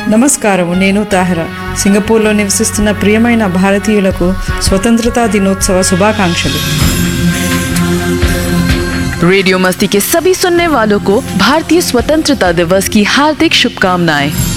నమస్కారము, నేను తాహరా. సింగపూర్లో నివసిస్తున్న ప్రియమైన భారతీయులకు స్వతంత్రతా దినోత్సవ శుభాకాంక్షలు. रेडियो मस्ती के सभी सुनने वालों को भारतीय स्वतंत्रता दिवस की हार्दिक शुभकामनाएं।